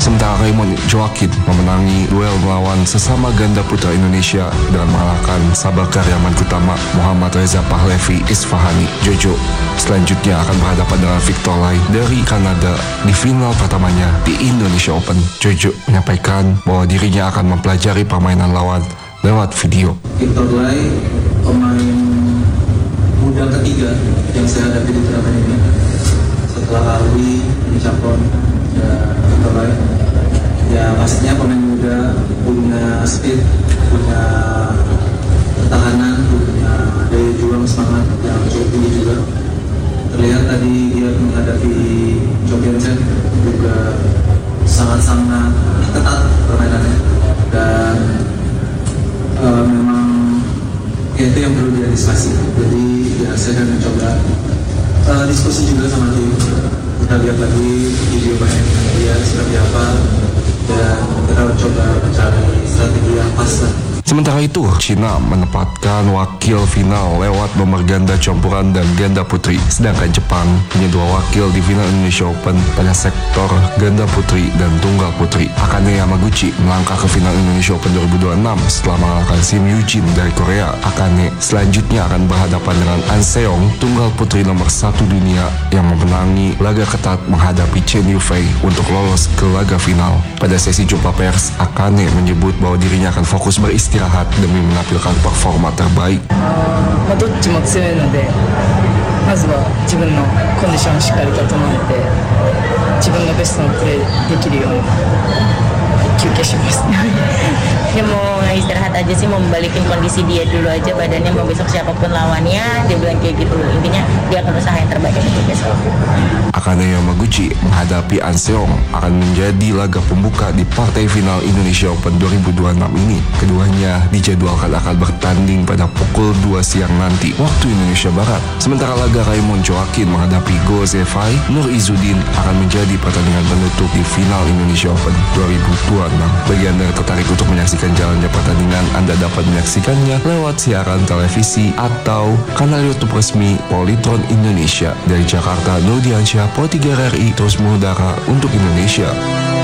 Sementara Raymond Joaquin memenangi duel melawan sesama ganda putra Indonesia dengan mengalahkan Sabah Karyaman Kutama Muhammad Reza Pahlevi Isfahani Jojo. Selanjutnya akan berhadapan dengan Victor Lai dari Kanada di final pertamanya di Indonesia Open. Jojo menyampaikan bahwa dirinya akan mempelajari permainan lawan lewat video. Victor Lai, pemain muda ketiga yang saya hadapi di turnamen ini. Setelah Alwi, Chapon, dan Victor Lai. Ya pastinya pemain muda punya speed, punya pertahanan, punya daya juang semangat yang cukup tinggi juga. Terlihat tadi dia menghadapi Jo Vincent juga sangat-sangat ketat permainannya, dan memang itu yang perlu diantisipasi. Jadi ya saya akan mencoba diskusi juga sama tim. Kita lihat lagi video banyak dia seperti apa, dan kita coba mencari strategi yang pas lah. Sementara itu, Cina menempatkan wakil final lewat nomor ganda campuran dan ganda putri. Sedangkan Jepang punya dua wakil di final Indonesia Open pada sektor ganda putri dan tunggal putri. Akane Yamaguchi melangkah ke final Indonesia Open 2026 setelah mengalahkan Sim Eugene dari Korea. Akane selanjutnya akan berhadapan dengan An Seong, tunggal putri nomor 1 dunia yang memenangi laga ketat menghadapi Chen Yufei untuk lolos ke laga final. Pada sesi jumpa pers, Akane menyebut bahwa dirinya akan fokus beristirahat demi menampilkan performa terbaik. どっちも強いので、まずは自分のコンディションをしっかり整えて、自分のベストのプレーできるように休憩します。 Dia mau istirahat aja sih, mau membalikin kondisi dia dulu aja badannya, mau besok siapapun lawannya, dia bilang kayak gitu. Intinya dia akan usaha yang terbaik untuk besok. Akane Yamaguchi menghadapi An Seong akan menjadi laga pembuka di partai final Indonesia Open 2026 ini. Keduanya dijadwalkan akan bertanding pada pukul 2 siang nanti waktu Indonesia Barat. Sementara laga Raymond Joaquin menghadapi Go Zefai Nur Izzuddin akan menjadi pertandingan penutup di final Indonesia Open 2026. Bagi Anda yang tertarik untuk menyaksikan jalannya pertandingan, Anda dapat menyaksikannya lewat siaran televisi atau kanal YouTube resmi Polytron Indonesia. Dari Jakarta, Nur Diansyah, Pro 3 RRI terus mengudara untuk Indonesia.